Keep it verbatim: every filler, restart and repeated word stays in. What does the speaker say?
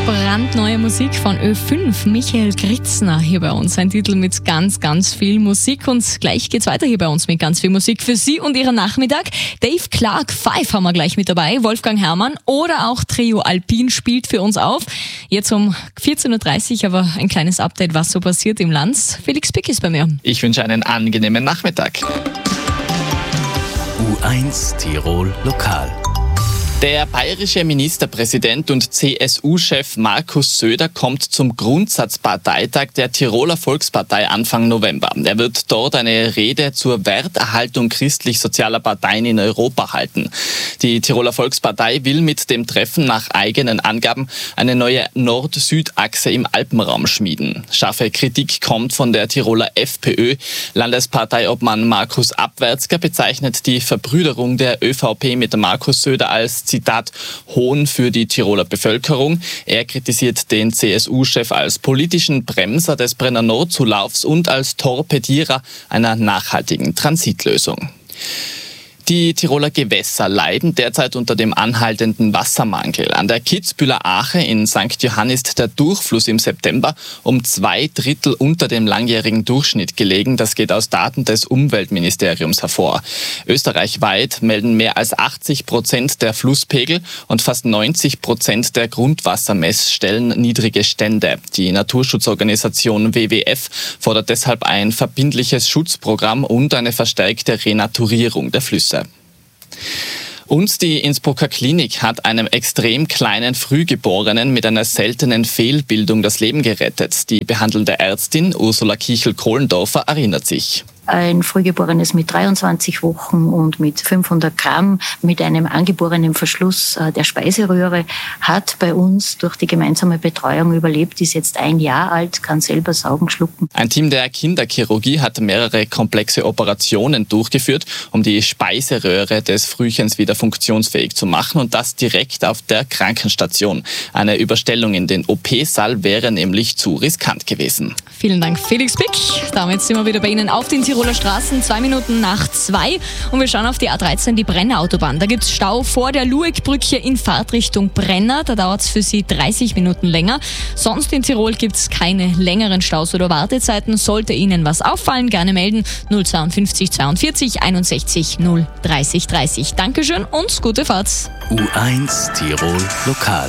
Brandneue Musik von Ö fünf, Michael Gritzner hier bei uns. Ein Titel mit ganz, ganz viel Musik. Und gleich geht's weiter hier bei uns mit ganz viel Musik für Sie und Ihren Nachmittag. Dave Clark Five haben wir gleich mit dabei. Wolfgang Herrmann oder auch Trio Alpin spielt für uns auf. Jetzt um vierzehn Uhr dreißig aber ein kleines Update, was so passiert im Land. Felix Pick ist bei mir. Ich wünsche einen angenehmen Nachmittag. U eins Tirol Lokal. Der bayerische Ministerpräsident und C S U-Chef Markus Söder kommt zum Grundsatzparteitag der Tiroler Volkspartei Anfang November. Er wird dort eine Rede zur Werterhaltung christlich-sozialer Parteien in Europa halten. Die Tiroler Volkspartei will mit dem Treffen nach eigenen Angaben eine neue Nord-Süd-Achse im Alpenraum schmieden. Scharfe Kritik kommt von der Tiroler FPÖ. Landesparteiobmann Markus Abwärtsger bezeichnet die Verbrüderung der ÖVP mit Markus Söder als Zitat, Hohn für die Tiroler Bevölkerung. Er kritisiert den C S U-Chef als politischen Bremser des Brenner Nordzulaufs und als Torpedierer einer nachhaltigen Transitlösung. Die Tiroler Gewässer leiden derzeit unter dem anhaltenden Wassermangel. An der Kitzbüheler Ache in Sankt Johann ist der Durchfluss im September um zwei Drittel unter dem langjährigen Durchschnitt gelegen. Das geht aus Daten des Umweltministeriums hervor. Österreichweit melden mehr als achtzig Prozent der Flusspegel und fast neunzig Prozent der Grundwassermessstellen niedrige Stände. Die Naturschutzorganisation W W F fordert deshalb ein verbindliches Schutzprogramm und eine verstärkte Renaturierung der Flüsse. Und die Innsbrucker Klinik hat einem extrem kleinen Frühgeborenen mit einer seltenen Fehlbildung das Leben gerettet. Die behandelnde Ärztin Ursula Kichel-Kohlendorfer erinnert sich. Ein Frühgeborenes mit dreiundzwanzig Wochen und mit fünfhundert Gramm mit einem angeborenen Verschluss der Speiseröhre hat bei uns durch die gemeinsame Betreuung überlebt, ist jetzt ein Jahr alt, kann selber saugen, schlucken. Ein Team der Kinderchirurgie hat mehrere komplexe Operationen durchgeführt, um die Speiseröhre des Frühchens wieder funktionsfähig zu machen und das direkt auf der Krankenstation. Eine Überstellung in den O P-Saal wäre nämlich zu riskant gewesen. Vielen Dank, Felix Pick. Damit sind wir wieder bei Ihnen auf den Tiroler Straßen, zwei Minuten nach zwei. Und wir schauen auf die A dreizehn, die Brenner Autobahn. Da gibt es Stau vor der Luegbrücke in Fahrtrichtung Brenner. Da dauert es für Sie dreißig Minuten länger. Sonst in Tirol gibt es keine längeren Staus oder Wartezeiten. Sollte Ihnen was auffallen, gerne melden. null fünf zwei zweiundvierzig einundsechzig null dreißig dreißig. Dankeschön und gute Fahrt. U eins Tirol Lokal.